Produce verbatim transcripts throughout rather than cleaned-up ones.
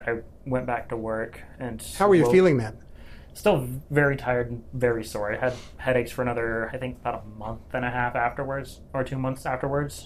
I went back to work and... How were you woke, feeling then? Still very tired and very sore. I had headaches for another, I think, about a month and a half afterwards, or two months afterwards.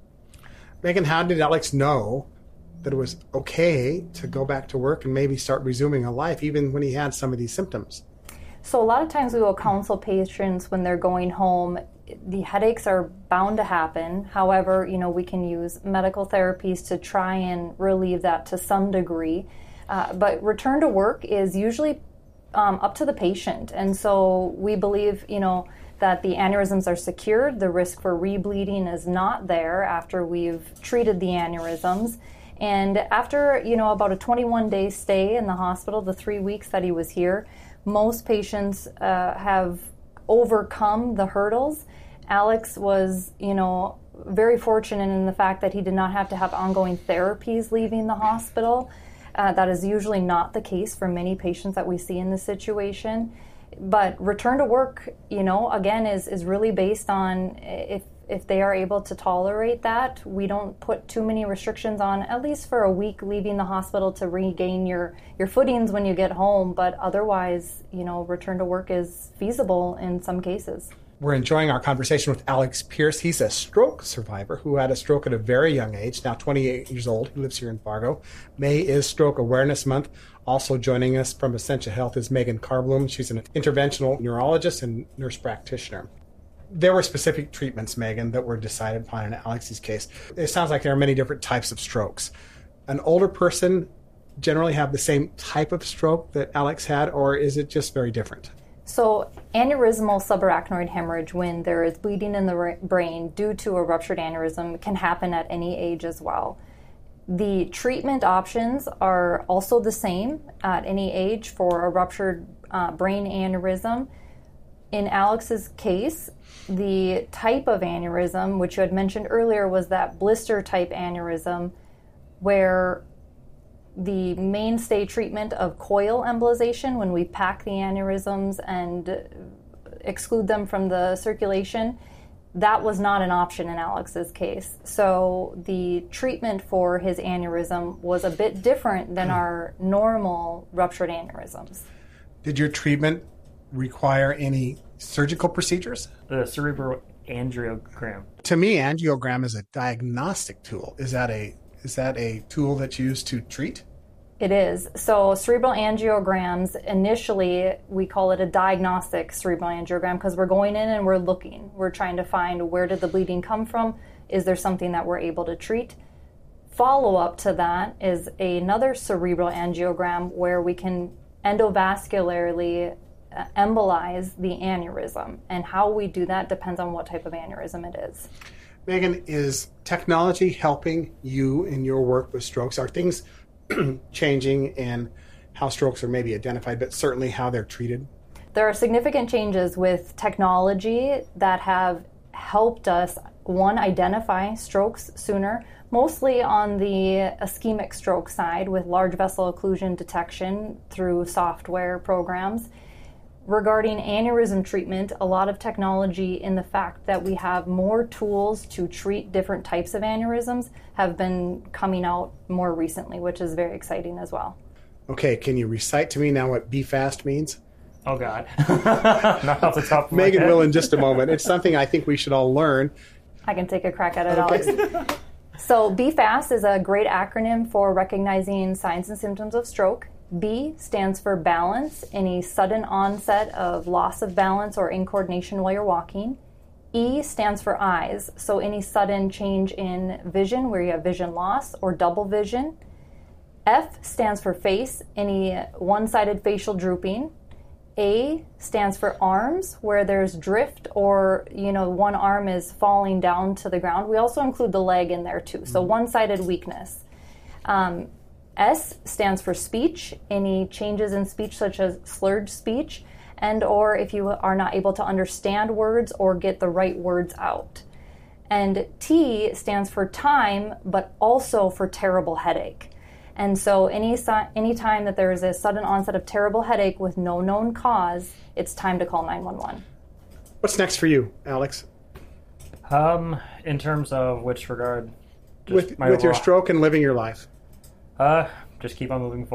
Megan, how did Alex know that it was okay to go back to work and maybe start resuming a life, even when he had some of these symptoms? So a lot of times we will counsel patients when they're going home. The headaches are bound to happen. However, you know, we can use medical therapies to try and relieve that to some degree. Uh, but return to work is usually um, up to the patient. And so we believe, you know, that the aneurysms are secured. The risk for rebleeding is not there after we've treated the aneurysms. And after, you know, about a twenty-one day stay in the hospital, the three weeks that he was here, most patients uh, have overcome the hurdles. Alex was, you know, very fortunate in the fact that he did not have to have ongoing therapies leaving the hospital. Uh, that is usually not the case for many patients that we see in this situation. But return to work, you know, again, is, is really based on if if they are able to tolerate that. We don't put too many restrictions on, at least for a week leaving the hospital to regain your, your footings when you get home. But otherwise, you know, return to work is feasible in some cases. We're enjoying our conversation with Alex Pierce. He's a stroke survivor who had a stroke at a very young age, now twenty-eight years old, who lives here in Fargo. May is Stroke Awareness Month. Also joining us from Essentia Health is Megan Carblum. She's an interventional neurologist and nurse practitioner. There were specific treatments, Megan, that were decided upon in Alex's case. It sounds like there are many different types of strokes. An older person generally have the same type of stroke that Alex had, or is it just very different? So aneurysmal subarachnoid hemorrhage, when there is bleeding in the brain due to a ruptured aneurysm, can happen at any age as well. The treatment options are also the same at any age for a ruptured uh, brain aneurysm. In Alex's case, the type of aneurysm, which you had mentioned earlier, was that blister type aneurysm, where the mainstay treatment of coil embolization, when we pack the aneurysms and exclude them from the circulation, that was not an option in Alex's case. So the treatment for his aneurysm was a bit different than our normal ruptured aneurysms. Did your treatment require any surgical procedures? The cerebral angiogram. To me, angiogram is a diagnostic tool. Is that a is that a tool that's used to treat? It is. So cerebral angiograms, initially we call it a diagnostic cerebral angiogram because we're going in and we're looking. We're trying to find, where did the bleeding come from? Is there something that we're able to treat? Follow-up to that is another cerebral angiogram where we can endovascularly uh, embolize the aneurysm. And how we do that depends on what type of aneurysm it is. Megan, is technology helping you in your work with strokes? Are things changing in how strokes are maybe identified, but certainly how they're treated? There are significant changes with technology that have helped us, one, identify strokes sooner, mostly on the ischemic stroke side with large vessel occlusion detection through software programs. Regarding aneurysm treatment, a lot of technology in the fact that we have more tools to treat different types of aneurysms have been coming out more recently, which is very exciting as well. Okay, can you recite to me now what B FAST means? Oh, God. Not off the top of my Megan head. will in just a moment. It's something I think we should all learn. I can take a crack at it, Okay. Alex. So B FAST is a great acronym for recognizing signs and symptoms of stroke. B stands for balance, any sudden onset of loss of balance or incoordination while you're walking. E stands for eyes, so any sudden change in vision where you have vision loss or double vision. F stands for face, any one-sided facial drooping. A stands for arms, where there's drift or, you know, one arm is falling down to the ground. We also include the leg in there too, so one-sided weakness. Um, S stands for speech, any changes in speech such as slurred speech, and or if you are not able to understand words or get the right words out. And T stands for time, but also for terrible headache. And so any any time that there is a sudden onset of terrible headache with no known cause, it's time to call nine one one. What's next for you, Alex? Um, in terms of which regard? Just With, my with your overall- stroke and living your life. Uh, just keep on moving forward.